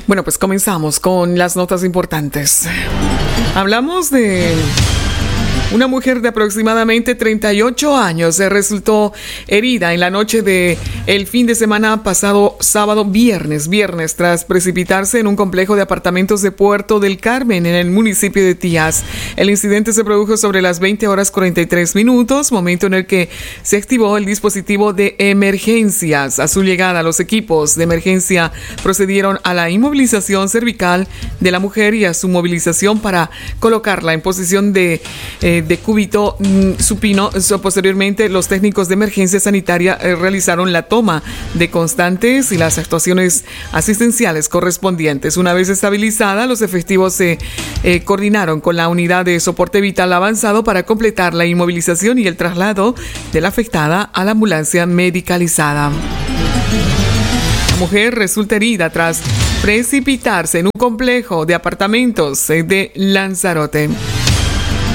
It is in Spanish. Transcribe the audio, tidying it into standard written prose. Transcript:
Bueno, pues comenzamos con las notas importantes. Hablamos de una mujer de aproximadamente 38 años resultó herida en la noche de el fin de semana pasado, viernes, tras precipitarse en un complejo de apartamentos de Puerto del Carmen, en el municipio de Tías. El incidente se produjo sobre las 20:43, momento en el que se activó el dispositivo de emergencias. A su llegada, los equipos de emergencia procedieron a la inmovilización cervical de la mujer y a su movilización para colocarla en posición de cúbito supino. Posteriormente, los técnicos de emergencia sanitaria realizaron la toma de constantes y las actuaciones asistenciales correspondientes. Una vez estabilizada, los efectivos se coordinaron con la unidad de soporte vital avanzado para completar la inmovilización y el traslado de la afectada a la ambulancia medicalizada. La mujer resulta herida tras precipitarse en un complejo de apartamentos de Lanzarote.